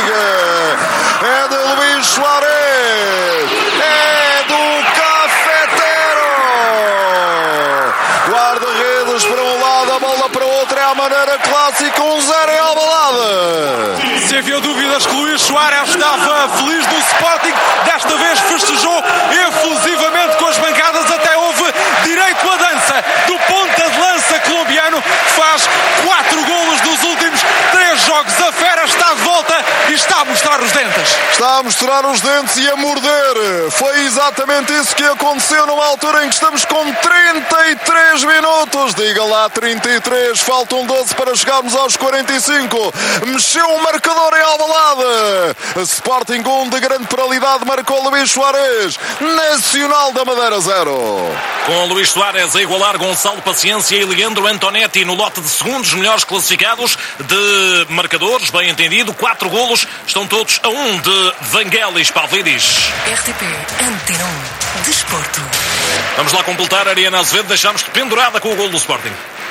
é de Luís Soares, é do Cafetero. Guarda-redes para um lado, a bola para o outro, é a maneira clássica, 1-0 em Alvalade. Se havia dúvidas que Luís Soares estava feliz no Sporting, desta vez festejou efusivamente com as bancadas, até houve direito à dança do ponta de lança colombiano, que faz 4 golos nos últimos 3 jogos. A fera está de volta e está a mostrar os dentes. Está a mostrar os dentes e a morder. Foi exatamente isso que aconteceu numa altura em que estamos com 33 minutos. Diga lá, 33. Faltam 12 para chegarmos aos 45. Mexeu o marcador em Alvalade. Sporting 1 de grande penalidade, marcou Luís Soares. Nacional da Madeira 0. Com Luís Soares a igualar Gonçalo Paciência e Leandro Antonetti no lote de segundos melhores classificados de marcadores, bem entendido, 4 golos, estão todos a 1 de Vangelis Pavlidis. RTP Antena 1 Desporto. Vamos lá completar, Ariana Azevedo, deixámos-te pendurada com o golo do Sporting.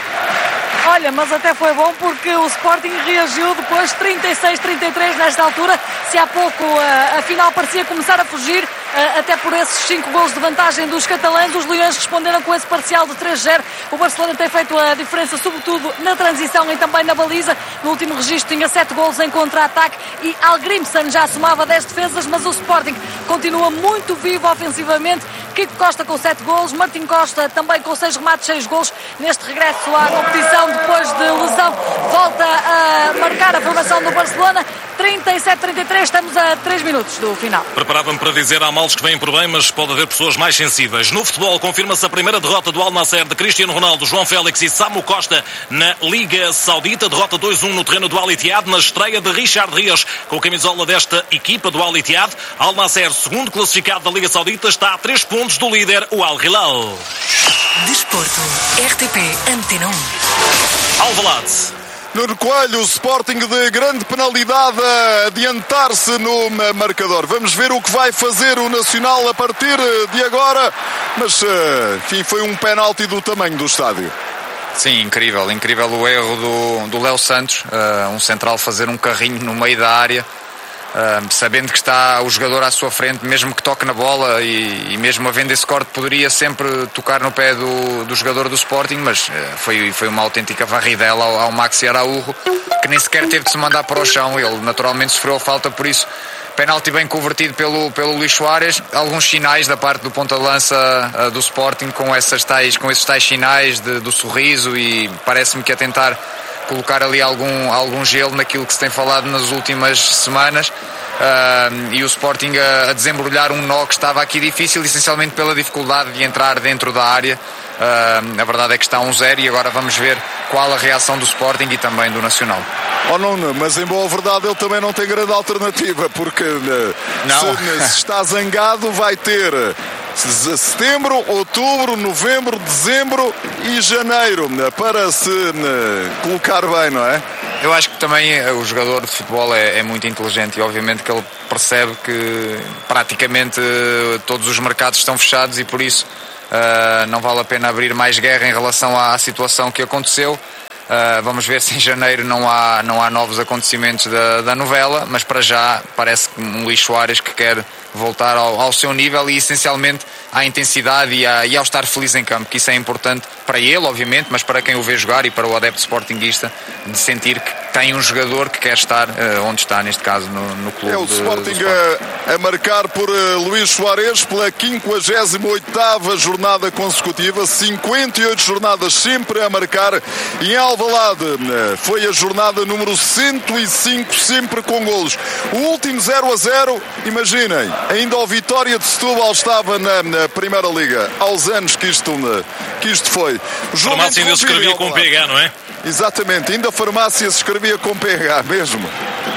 Olha, mas até foi bom porque o Sporting reagiu depois, 36-33 nesta altura. Se há pouco a final parecia começar a fugir, até por esses 5 golos de vantagem dos catalães, os leões responderam com esse parcial de 3-0. O Barcelona tem feito a diferença, sobretudo na transição e também na baliza. No último registro tinha 7 golos em contra-ataque e Algrimson já somava 10 defesas, mas o Sporting continua muito vivo ofensivamente. Kiko Costa com 7 golos, Martim Costa também com 6 remates, 6 golos neste regresso à competição depois de lesão. Volta a marcar a formação do Barcelona. 37-33, estamos a 3 minutos do final. Preparava-me para dizer, há males que vêm por bem, mas pode haver pessoas mais sensíveis. No futebol, confirma-se a primeira derrota do Al Nassr de Cristiano Ronaldo, João Félix e Samu Costa na Liga Saudita. Derrota 2-1 no terreno do Al Ittihad, na estreia de Richard Rios com a camisola desta equipa do Al Ittihad. Al Nassr, segundo classificado da Liga Saudita, está a 3 pontos do líder, o Al Hilal. Desporto, RTP Antena 1. Alvalade. Nuno Coelho, o Sporting de grande penalidade a adiantar-se no marcador. Vamos ver o que vai fazer o Nacional a partir de agora. Mas, enfim, foi um penalti do tamanho do estádio. Sim, incrível o erro do Léo Santos, um central fazer um carrinho no meio da área, sabendo que está o jogador à sua frente, mesmo que toque na bola e mesmo havendo esse corte poderia sempre tocar no pé do jogador do Sporting, mas foi uma autêntica varridela ao Maxi Araújo, que nem sequer teve de se mandar para o chão. Ele naturalmente sofreu a falta, por isso penalti bem convertido pelo Luís Soares. Alguns sinais da parte do ponta de lança do Sporting com esses tais sinais do sorriso, e parece-me que a tentar colocar ali algum gelo naquilo que se tem falado nas últimas semanas, e o Sporting a desembrulhar um nó que estava aqui difícil, essencialmente pela dificuldade de entrar dentro da área. A verdade é que está 1-0 e agora vamos ver qual a reação do Sporting e também do Nacional. Oh, Nuno, mas em boa verdade ele também não tem grande alternativa, porque se está zangado vai ter setembro, outubro, novembro, dezembro e janeiro para se colocar bem, não é? Eu acho que também o jogador de futebol é muito inteligente e obviamente que ele percebe que praticamente todos os mercados estão fechados e por isso não vale a pena abrir mais guerra em relação à situação que aconteceu. Vamos ver se em janeiro não há novos acontecimentos da novela, mas para já parece que um Luís Soares que quer voltar ao seu nível e essencialmente à intensidade e ao estar feliz em campo, que isso é importante para ele, obviamente, mas para quem o vê jogar e para o adepto sportinguista, de sentir que tem um jogador que quer estar onde está, neste caso no clube. É o Sporting a marcar por Luís Soares pela 58ª jornada consecutiva, 58 jornadas sempre a marcar, e em Alvalade foi a jornada número 105, sempre com golos. O último 0-0, imaginem, ainda o Vitória de Setúbal estava na Primeira Liga, aos anos que isto foi. A farmácia ainda se escrevia com PH, não é? Exatamente, ainda a farmácia se escrevia com PH mesmo.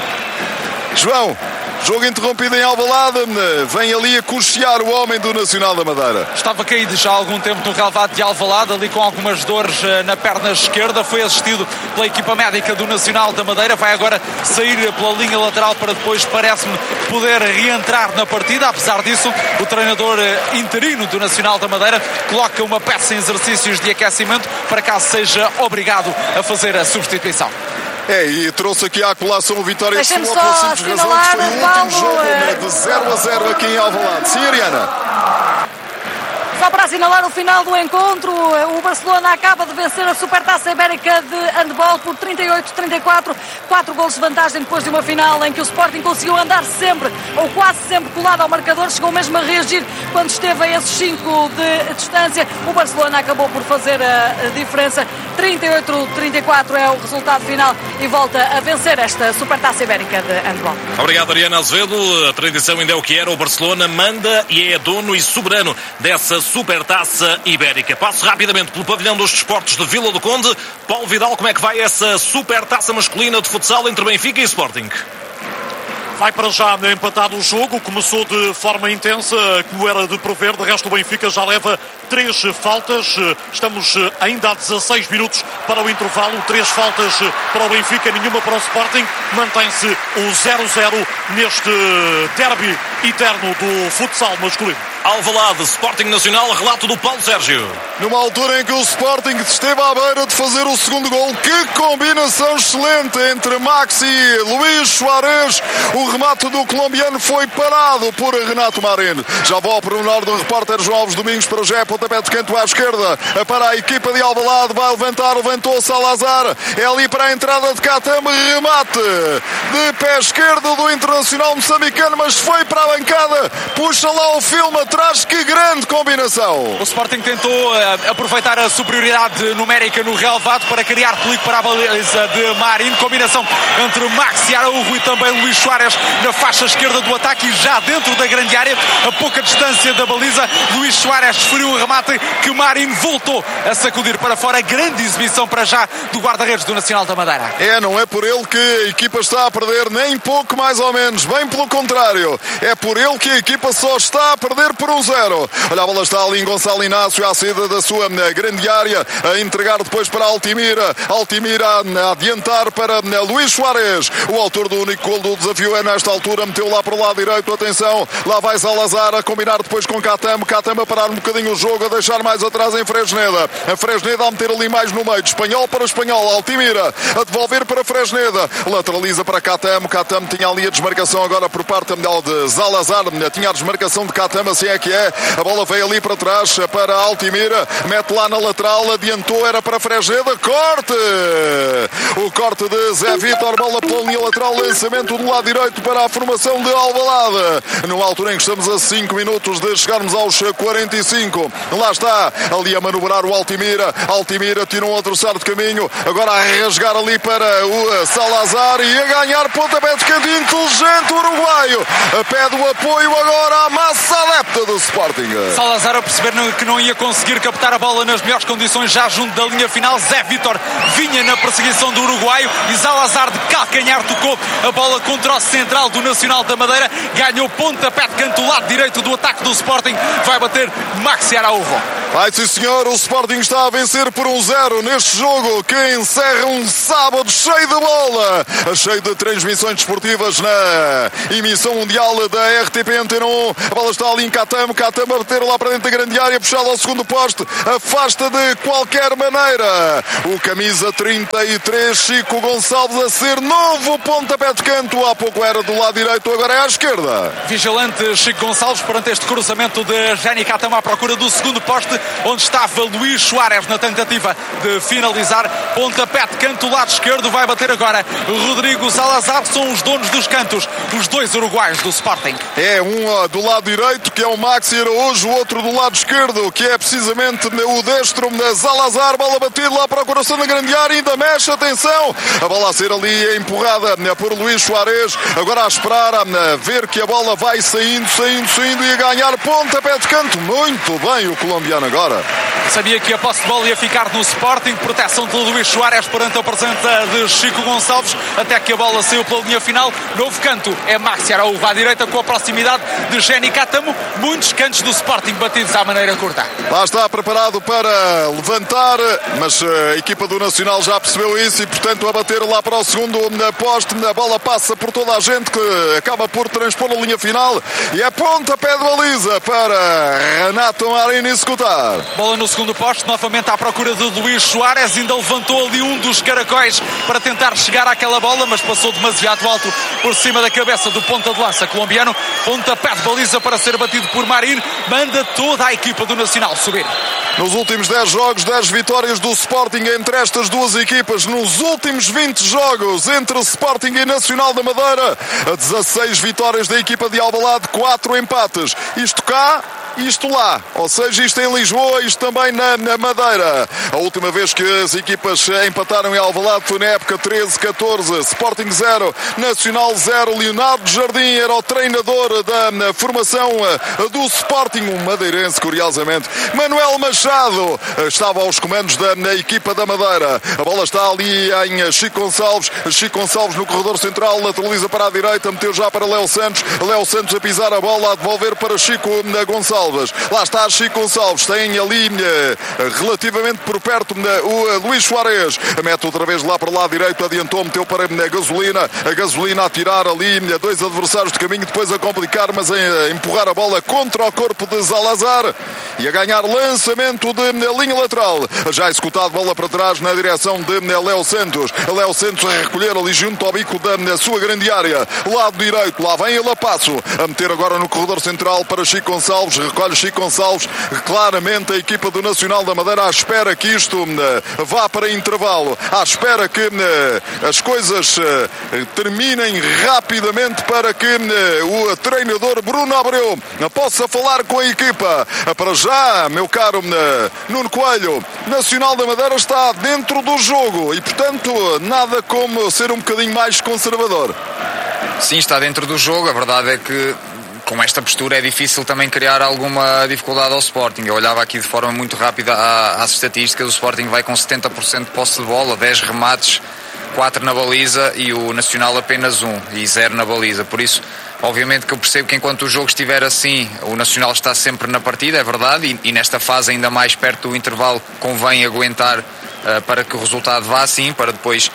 João, jogo interrompido em Alvalade, vem ali a cochear o homem do Nacional da Madeira. Estava caído já há algum tempo no relvado de Alvalade, ali com algumas dores na perna esquerda, foi assistido pela equipa médica do Nacional da Madeira, vai agora sair pela linha lateral para depois, parece-me, poder reentrar na partida. Apesar disso, o treinador interino do Nacional da Madeira coloca uma peça em exercícios de aquecimento para caso seja obrigado a fazer a substituição. E trouxe aqui a colação vitória Deixem-me sua só pela simples razão que foi o último Paulo, jogo de 0-0 aqui em Alvalade. Sim, Ariana? Só para assinalar o final do encontro, o Barcelona acaba de vencer a Supertaça Ibérica de handball por 38-34, 4 golos de vantagem depois de uma final em que o Sporting conseguiu andar sempre, ou quase sempre colado ao marcador, chegou mesmo a reagir quando esteve a esses 5 de distância. O Barcelona acabou por fazer a diferença, 38-34 é o resultado final e volta a vencer esta Supertaça Ibérica de handball. Obrigado, Ariana Azevedo. A tradição ainda é o que era. O Barcelona manda e é dono e soberano dessa Supertaça Ibérica. Passo rapidamente pelo pavilhão dos desportos de Vila do Conde. Paulo Vidal, como é que vai essa Supertaça masculina de futsal entre Benfica e Sporting? Vai para já empatado o jogo, começou de forma intensa, como era de prever, de resto o Benfica já leva 3 faltas, estamos ainda a 16 minutos para o intervalo, 3 faltas para o Benfica, nenhuma para o Sporting, mantém-se o 0-0 neste derby eterno do futsal masculino. Alvalade, Sporting Nacional, relato do Paulo Sérgio. Numa altura em que o Sporting esteve à beira de fazer o segundo gol, que combinação excelente entre Maxi e Luís Suárez. O remate do colombiano foi parado por Renato Marín. Já vou ao pormenor do repórter João Alves Domingos para o Jé, pontapé de canto à esquerda para a equipa de Alvalade, vai levantou Salazar, é ali para a entrada de Catame, remate de pé esquerdo do Internacional moçambicano, mas foi para a bancada, puxa lá o filme atrás, que grande combinação. O Sporting tentou aproveitar a superioridade numérica no relevado para criar perigo para a baliza de Marín, combinação entre Maxi Araújo e também Luís Suárez na faixa esquerda do ataque e já dentro da grande área, a pouca distância da baliza, Luís Suárez desferiu um remate que Marín voltou a sacudir para fora. Grande exibição para já do guarda-redes do Nacional da Madeira. Não é por ele que a equipa está a perder, nem pouco mais ou menos, bem pelo contrário, é por ele que a equipa só está a perder por 1-0. Olha, a bola está ali em Gonçalo Inácio à saída da sua grande área, a entregar depois para Altimira a adiantar para Luís Suárez, o autor do único gol do desafio é nesta altura, meteu lá para o lado direito, atenção, lá vai Salazar a combinar depois com Catame a parar um bocadinho o jogo, a deixar mais atrás em Fresneda, a Fresneda a meter ali mais no meio, de espanhol para espanhol, Altimira a devolver para Fresneda, lateraliza para Catame tinha ali a desmarcação agora por parte de Salazar, tinha a desmarcação de Catame, assim é que é, a bola veio ali para trás para Altimira, mete lá na lateral, adiantou, era para Fresneda, o corte de Zé Vítor, bola pela linha lateral, lançamento do lado direito para a formação de Alvalade, numa altura em que estamos a 5 minutos de chegarmos aos 45, lá está, ali a manobrar o Altimira tirou um adversário de caminho, agora a rasgar ali para o Salazar e a ganhar pontapé de canto inteligente o uruguaio, pede o apoio agora à massa adepta do Sporting. Salazar a perceber que não ia conseguir captar a bola nas melhores condições já junto da linha final, Zé Vítor vinha na perseguição do uruguaio e Salazar de calcanhar tocou a bola contra o central do Nacional da Madeira, ganhou pontapé de canto, lado direito do ataque do Sporting, vai bater Maxi Araújo. Vai sim senhor, o Sporting está a vencer por 1-0 neste jogo que encerra um sábado cheio de bola, cheio de transmissões desportivas na emissão mundial da RTP Antena 1. A bola está ali em Catame a bater lá para dentro da grande área, puxado ao segundo poste, afasta de qualquer maneira o camisa 33 Chico Gonçalves a ser novo pontapé de canto, há pouco era do lado direito, agora é à esquerda. Vigilante Chico Gonçalves perante este cruzamento de Jani Catame à procura do segundo poste, onde estava Luís Suárez na tentativa de finalizar, pontapé de canto, lado esquerdo, vai bater agora Rodrigo Salazar, são os donos dos cantos, os dois uruguaios do Sporting. Um do lado direito, que é o Maxi Araújo, o outro do lado esquerdo, que é precisamente o destro de Salazar, bola batida lá para o coração da grande área, ainda mexe, atenção, a bola a ser ali empurrada por Luís Suárez, agora a esperar, a ver que a bola vai saindo e a ganhar pontapé de canto, muito bem o colombiano agora. Sabia que a posse de bola ia ficar no Sporting, proteção de Luís Suárez perante a presença de Chico Gonçalves, até que a bola saiu pela linha final, novo canto, é Maxi Araújo à direita com a proximidade de Jani Catame, muitos cantos do Sporting batidos à maneira curta. Lá está preparado para levantar, mas a equipa do Nacional já percebeu isso e, portanto, a bater lá para o segundo poste. A bola passa por toda a gente, que acaba por transpor a linha final, e é pontapé de baliza para Renato Marini executar. Bola no segundo poste, novamente à procura de Luís Soares, ainda levantou ali um dos caracóis para tentar chegar àquela bola, mas passou demasiado alto por cima da cabeça do ponta de lança colombiano. Pontapé de baliza para ser batido por Marín, manda toda a equipa do Nacional subir. Nos últimos 10 jogos, 10 vitórias do Sporting entre estas duas equipas. Nos últimos 20 jogos entre Sporting e Nacional da Madeira, 16 vitórias da equipa de Alvalade, 4 empates. Isto cá, isto lá. Ou seja, isto em Lisboa, isto também na Madeira. A última vez que as equipas empataram em Alvalade foi na época 13-14. Sporting 0, Nacional 0. Leonardo Jardim era o treinador da formação do Sporting, um madeirense, curiosamente. Manuel Machado estava aos comandos da equipa da Madeira. A bola está ali em Chico Gonçalves. Chico Gonçalves no corredor central, lateraliza para a direita, meteu já para Léo Santos. Léo Santos a pisar a bola, a devolver para Chico Gonçalves. Lá está Chico Gonçalves, tem ali relativamente por perto o Luís Soares. Mete outra vez lá para o lado direito, adiantou, meteu para a Gasolina. A Gasolina a tirar ali dois adversários de caminho, depois a complicar, mas a empurrar a bola contra o corpo de Zalazar e a ganhar lançamento de linha lateral. Já executado, bola para trás na direção de Léo Santos. Léo Santos a recolher ali junto ao bico da sua grande área. Lado direito, lá vem ele a passo. A meter agora no corredor central para Chico Gonçalves. Recolhe Chico Gonçalves. Claramente a equipa do Nacional da Madeira à espera que isto vá para intervalo. À espera que as coisas terminem rapidamente para que o treinador Bruno Abreu possa falar com a equipa. Para já, meu caro Nuno Coelho, Nacional da Madeira está dentro do jogo e, portanto, nada como ser um bocadinho mais conservador. Sim, está dentro do jogo. A verdade é que com esta postura é difícil também criar alguma dificuldade ao Sporting. Eu olhava aqui de forma muito rápida às estatísticas. O Sporting vai com 70% de posse de bola, 10 remates, 4 na baliza, e o Nacional apenas 1 e 0 na baliza. Por isso, obviamente que eu percebo que enquanto o jogo estiver assim, o Nacional está sempre na partida, é verdade, e nesta fase ainda mais perto do intervalo convém aguentar para que o resultado vá assim, para depois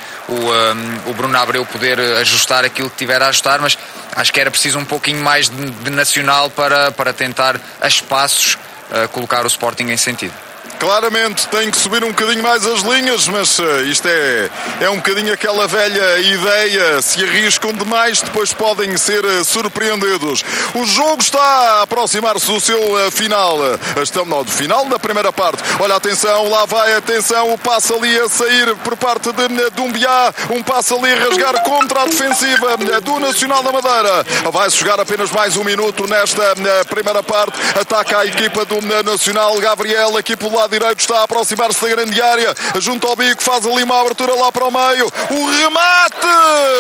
o Bruno Abreu poder ajustar aquilo que tiver a ajustar, mas acho que era preciso um pouquinho mais de Nacional para tentar a espaços colocar o Sporting em sentido. Claramente tem que subir um bocadinho mais as linhas, mas isto é um bocadinho aquela velha ideia, se arriscam demais depois podem ser surpreendidos. O jogo está a aproximar-se do seu final. Estamos do final da primeira parte. Olha, atenção, lá vai, atenção, o passo ali a sair por parte de Dumbiá, um passo ali a rasgar contra a defensiva do Nacional da Madeira. Vai-se jogar apenas mais um minuto nesta primeira parte. Ataca a equipa do Nacional. Gabriel aqui pelo lado direito está a aproximar-se da grande área, junto ao bico, faz ali uma abertura lá para o meio, o remate!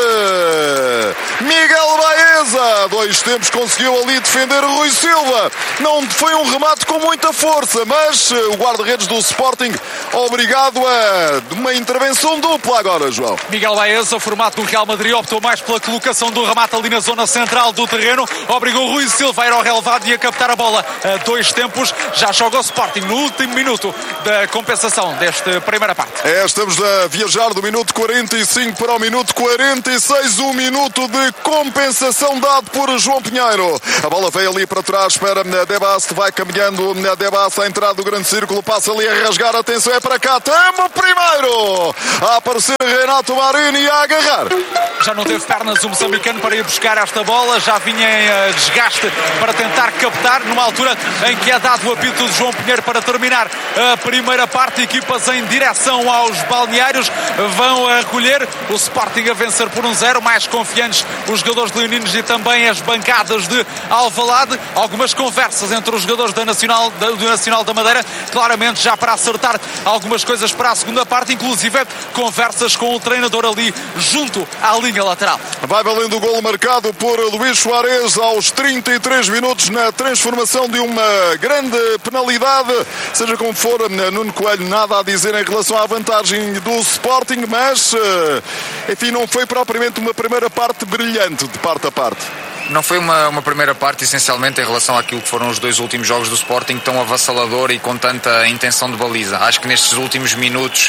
Miguel Baeza, 2 tempos conseguiu ali defender Rui Silva. Não foi um remate com muita força, mas o guarda-redes do Sporting obrigado a uma intervenção dupla agora, João. Miguel Baeza, formato do Real Madrid, optou mais pela colocação do remate ali na zona central do terreno, obrigou Rui Silva a ir ao relevado e a captar a bola a 2 tempos. Já joga o Sporting no último minuto da compensação desta primeira parte. Estamos a viajar do minuto 45 para o minuto 46, um minuto de compensação dado por João Pinheiro. A bola veio ali para trás para Debaste, vai caminhando Debaste à entrada do grande círculo, passa ali a rasgar, atenção, é para cá, temo primeiro a aparecer Renato Marini e a agarrar. Já não teve pernas o moçambicano para ir buscar esta bola, já vinha em desgaste para tentar captar, numa altura em que é dado o apito de João Pinheiro para terminar a primeira parte. Equipas em direção aos balneários vão a recolher, o Sporting a vencer por 1-0, mais confiantes os jogadores leoninos e também as bancadas de Alvalade. Algumas conversas entre os jogadores do Nacional da Madeira, claramente já para acertar algumas coisas para a segunda parte, inclusive conversas com o treinador ali junto à linha lateral. Vai valendo o golo marcado por Luís Soares aos 33 minutos na transformação de uma grande penalidade. Seja como for, Nuno Coelho, nada a dizer em relação à vantagem do Sporting, mas enfim, não foi propriamente uma primeira parte brilhante de parte a parte. Não foi uma primeira parte, essencialmente, em relação àquilo que foram os 2 últimos jogos do Sporting, tão avassalador e com tanta intenção de baliza. Acho que nestes últimos minutos,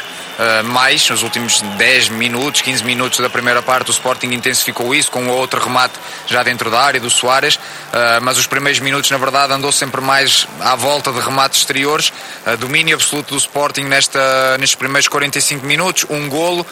nos últimos 10 minutos, 15 minutos da primeira parte, o Sporting intensificou isso, com um outro remate já dentro da área do Soares, mas os primeiros minutos, na verdade, andou sempre mais à volta de remates exteriores, domínio absoluto do Sporting nestes primeiros 45 minutos, um golo,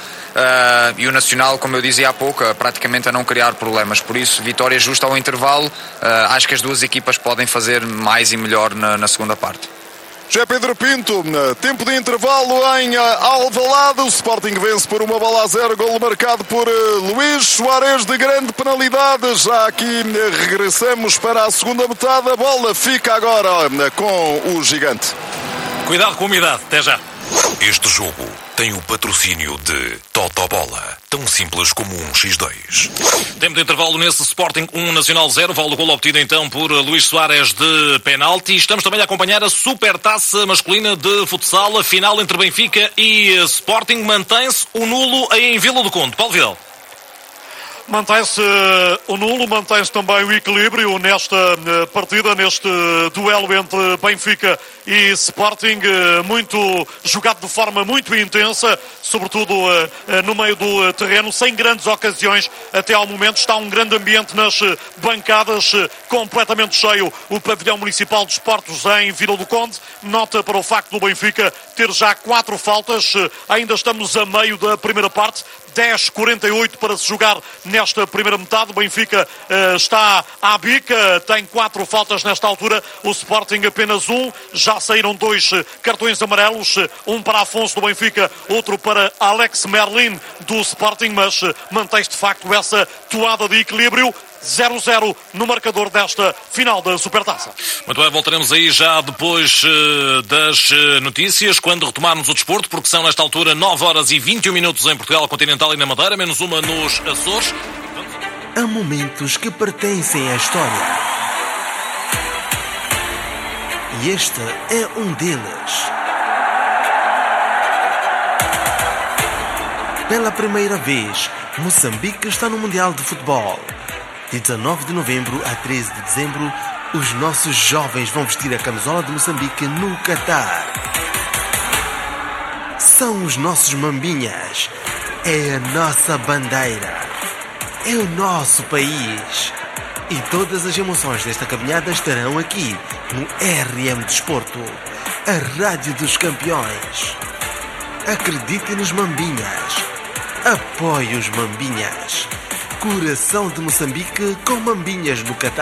e o Nacional, como eu dizia há pouco, praticamente a não criar problemas. Por isso, vitória justa ao intervalo. Acho que as duas equipas podem fazer mais e melhor na segunda parte. José Pedro Pinto, tempo de intervalo em Alvalade. O Sporting vence por 1-0, golo marcado por Luís Soares de grande penalidade. Já aqui regressamos para a segunda metade. A bola fica agora com o gigante. Cuidado com a umidade, até já. Este jogo tem o patrocínio de Totobola, tão simples como um X2. Tempo de intervalo nesse Sporting 1, Nacional 0. Vale o golo obtido então por Luís Soares de penalti. Estamos também a acompanhar a Supertaça masculina de futsal. A final entre Benfica e Sporting. Mantém-se o nulo aí em Vila do Conde. Paulo Vidal. Mantém-se o nulo, mantém-se também o equilíbrio nesta partida, neste duelo entre Benfica e Sporting, muito jogado de forma muito intensa, sobretudo no meio do terreno, sem grandes ocasiões até ao momento. Está um grande ambiente nas bancadas, completamente cheio o pavilhão municipal de esportes em Vila do Conde. Nota para o facto do Benfica ter já 4 faltas, ainda estamos a meio da primeira parte. 10:48 para se jogar nesta primeira metade. O Benfica está à bica, tem 4 faltas nesta altura, o Sporting apenas 1. Já saíram 2 cartões amarelos, um para Afonso do Benfica, outro para Alex Merlin do Sporting, mas mantém-se de facto essa toada de equilíbrio. 0-0 no marcador desta final da Supertaça. Muito bem, voltaremos aí já depois das notícias, quando retomarmos o desporto, porque são nesta altura 9h21 em Portugal Continental e na Madeira, menos uma nos Açores. Há momentos que pertencem à história. E este é um deles. Pela primeira vez, Moçambique está no Mundial de Futebol. De 19 de novembro a 13 de dezembro, os nossos jovens vão vestir a camisola de Moçambique no Catar. São os nossos mambinhas. É a nossa bandeira. É o nosso país. E todas as emoções desta caminhada estarão aqui, no RM Desporto, a rádio dos campeões. Acredite nos mambinhas. Apoie os mambinhas. Coração de Moçambique com mambinhas no Catar.